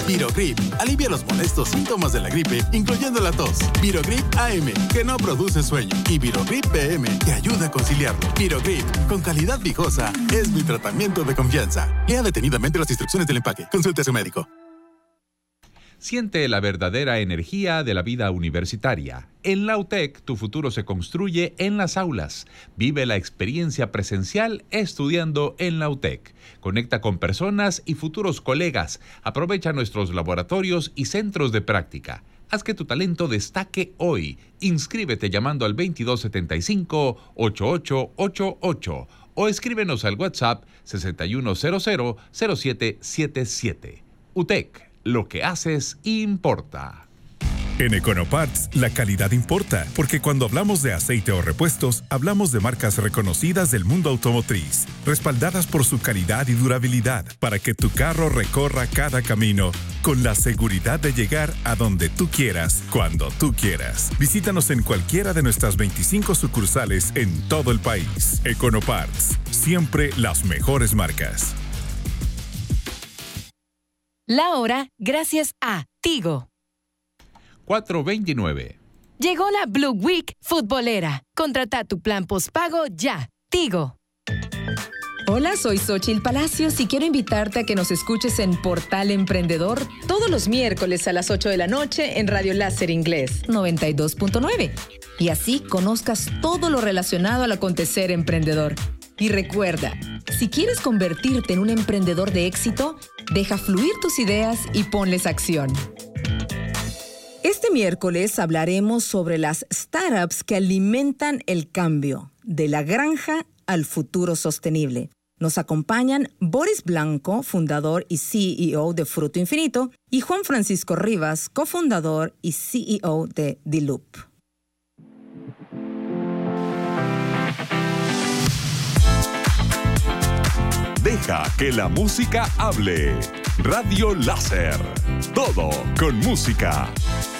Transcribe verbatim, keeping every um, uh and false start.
Virogrip alivia los molestos síntomas de la gripe, incluyendo la tos. Virogrip A M, que no produce sueño. Y Virogrip P M, que ayuda a conciliarlo. Virogrip, con calidad viejosa, es mi tratamiento de confianza. Lea detenidamente las instrucciones del empaque. Consulte a su médico. Siente la verdadera energía de la vida universitaria. En la U T E C, tu futuro se construye en las aulas. Vive la experiencia presencial estudiando en la U T E C. Conecta con personas y futuros colegas. Aprovecha nuestros laboratorios y centros de práctica. Haz que tu talento destaque hoy. Inscríbete llamando al veintidós setenta y cinco, ochenta y ocho ochenta y ocho o escríbenos al WhatsApp sesenta y uno cero cero, cero siete siete siete. U T E C. Lo que haces importa. En Econoparts, la calidad importa, porque cuando hablamos de aceite o repuestos, hablamos de marcas reconocidas del mundo automotriz, respaldadas por su calidad y durabilidad, para que tu carro recorra cada camino con la seguridad de llegar a donde tú quieras, cuando tú quieras. Visítanos en cualquiera de nuestras veinticinco sucursales en todo el país. Econoparts, siempre las mejores marcas. La hora gracias a Tigo. cuatro veintinueve. Llegó la Blue Week futbolera. Contrata tu plan postpago ya. Tigo. Hola, soy Xochitl Palacios y quiero invitarte a que nos escuches en Portal Emprendedor todos los miércoles a las ocho de la noche en Radio Láser Inglés noventa y dos punto nueve. Y así conozcas todo lo relacionado al acontecer emprendedor. Y recuerda, si quieres convertirte en un emprendedor de éxito, deja fluir tus ideas y ponles acción. Este miércoles hablaremos sobre las startups que alimentan el cambio, de la granja al futuro sostenible. Nos acompañan Boris Blanco, fundador y C E O de Fruto Infinito, y Juan Francisco Rivas, cofundador y C E O de The Loop. Deja que la música hable. Radio Láser. Todo con música.